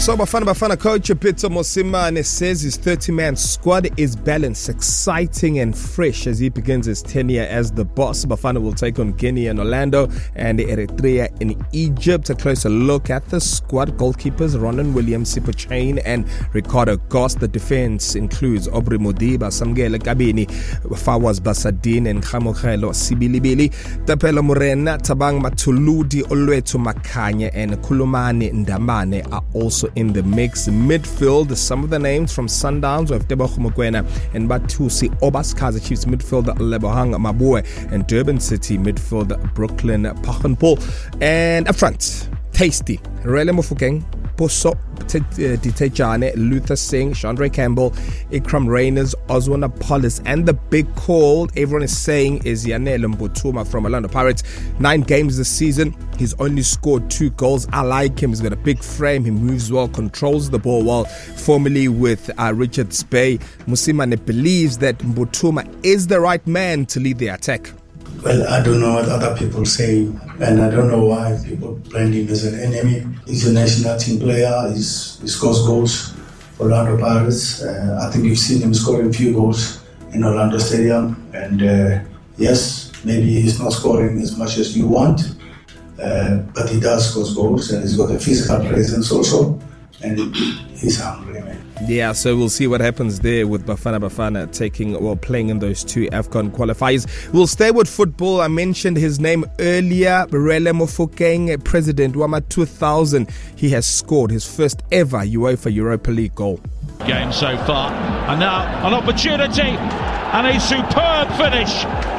So Bafana coach Pitso Mosimane says his 30-man squad is balanced, exciting and fresh as he begins his tenure as the boss. Bafana will take on Guinea and Orlando and Eritrea in Egypt. A closer look at the squad: goalkeepers Ronan Williams, Sipho Chain and Ricardo Goss. The defense includes Aubrey Modiba, Samgele Kabini, Fawaz Basadin and Khamogelo Sibilibili, Tapelo Morena, Tabang Matuludi, Olwetu Makanye and Kulumani Ndamane are also in the mix. Midfield, some of the names from Sundowns with Tebogo Mokoena and Batusi Obas, Kaizer Chiefs midfielder Lebohang Mabue, and Durban City midfielder Brooklyn Pachenpoel. And up front, Tasty, Rele Mofokeng, Poso Ditejane, Luther Singh, Chandra Campbell, Ikram Reyners, Oswan Apollos, and the big call everyone is saying is Yanele Mbutuma from Orlando Pirates. 9 games this season, he's only scored 2 goals. I like him. He's got a big frame, he moves well, controls the ball well. Formerly with Richards Bay, Mosimane believes that Mbutuma is the right man to lead the attack. Well, I don't know what other people say, and I don't know why people brand him as an enemy. He's a national team player. He scores goals for Orlando Pirates. I think you've seen him scoring a few goals in Orlando Stadium. And yes, maybe he's not scoring as much as you want, but he does score goals, and he's got a physical presence also, and he's hungry, man. Yeah, so we'll see what happens there with Bafana playing in those 2 AFCON qualifiers. We'll stay with football. I mentioned his name earlier, Rele Mofokeng, president Wama 2000. He has scored his first ever UEFA Europa League goal. Game so far, and now an opportunity and a superb finish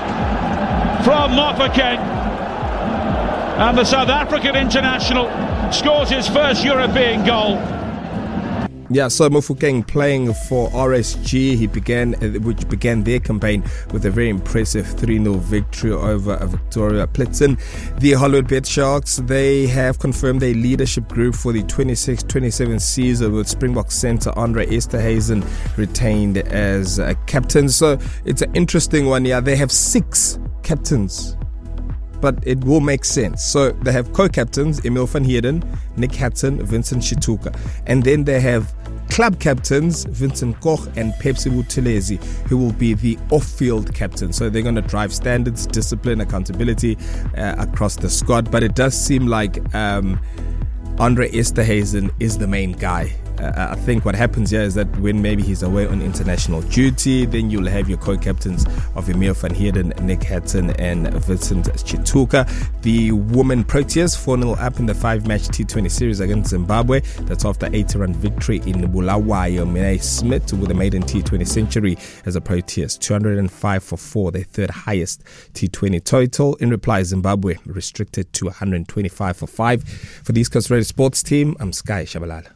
from Mofokeng, and the South African international scores his first European goal. Yeah, so Mofokeng playing for RSG, which began their campaign with a very impressive 3-0 victory over Victoria Plitzen. The Hollywood Bet Sharks, they have confirmed their leadership group for the 26-27 season with Springbok centre Andre Esterhuizen retained as a captain. So it's an interesting one. Yeah, they have 6 captains, but it will make sense. So they have co-captains Emil van Heerden, Nick Hatton, Vincent Chituka, and then they have club captains Vincent Koch and Pepsi Buthelezi, who will be the off-field captains. So they're going to drive standards, discipline, accountability across the squad. But it does seem like Andre Esterhuizen is the main guy. I think what happens here is that when maybe he's away on international duty, then you'll have your co-captains of Emil van Heerden, Nick Hatton and Vincent Chituka. The women Proteas 4-0 up in the 5-match T20 series against Zimbabwe. That's after 8-run victory in Bulawayo. Minay Smith with a maiden T20 century as a Proteas, 205 for 4, their third highest T20 total. In reply, Zimbabwe restricted to 125 for 5. For the East Coast Radio Sports team, I'm Sky Shabalala.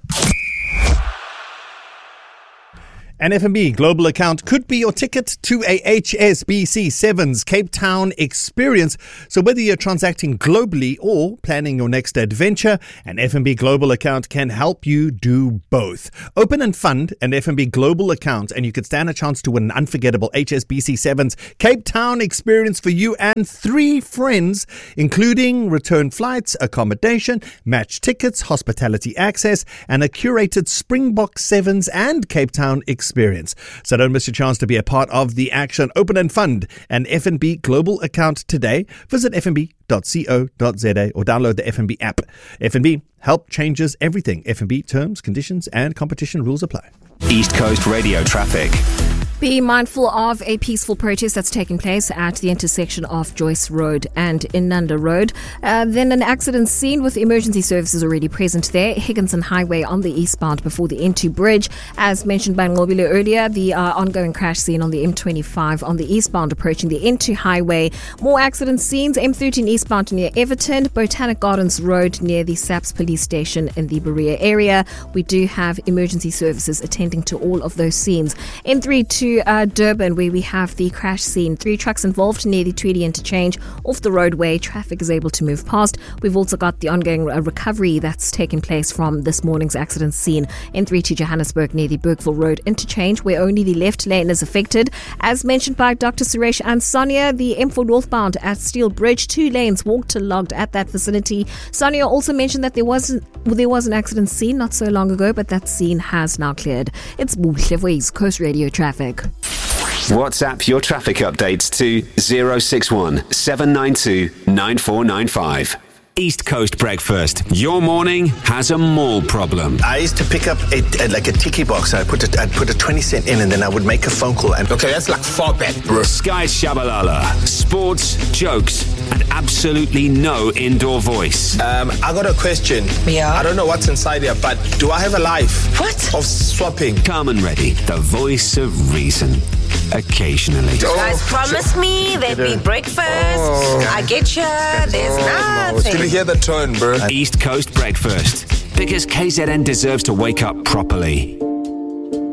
An FNB Global account could be your ticket to a HSBC Sevens Cape Town experience. So whether you're transacting globally or planning your next adventure, an FNB Global account can help you do both. Open and fund an FNB Global account and you could stand a chance to win an unforgettable HSBC Sevens Cape Town experience for you and 3 friends, including return flights, accommodation, match tickets, hospitality access, and a curated Springbok Sevens and Cape Town experience. So don't miss your chance to be a part of the action. Open and fund an FNB Global account today. Visit fnb.co.za or download the FNB app. FNB, help changes everything. FNB terms, conditions and competition rules apply. East Coast Radio traffic. Be mindful of a peaceful protest that's taking place at the intersection of Joyce Road and Inanda Road. Then an accident scene with emergency services already present there. Higginson Highway on the eastbound before the N2 bridge. As mentioned by Ngobile earlier, the ongoing crash scene on the M25 on the eastbound approaching the N2 highway. More accident scenes, M13 eastbound near Everton, Botanic Gardens Road near the SAPS police station in the Berea area. We do have emergency services attending to all of those scenes. N32 to Durban, where we have the crash scene. 3 trucks involved near the Tweedy interchange. Off the roadway, traffic is able to move past. We've also got the ongoing recovery that's taken place from this morning's accident scene. N3 to Johannesburg near the Bergville Road interchange, where only the left lane is affected. As mentioned by Dr. Suresh and Sonia, the M4 northbound at Steel Bridge, 2 lanes waterlogged at that vicinity. Sonia also mentioned that there was an accident scene not so long ago, but that scene has now cleared. It's Buhle for East Coast Radio Traffic. WhatsApp your traffic updates to 061 792 9495. East Coast Breakfast. Your morning has a mall problem. I used to pick up a tiki box. I'd put a 20 cent in, and then I would make a phone call. And okay, that's like far back, bro. Sky Shabalala. Sports, jokes, and absolutely no indoor voice. I got a question. Yeah. I don't know what's inside here, but do I have a life? What? Of swapping? Calm and ready. The voice of reason. Occasionally. You guys promised me there'd be breakfast. I get you. There's nothing. Can you hear the tone, bro? East Coast Breakfast. Because KZN deserves to wake up properly.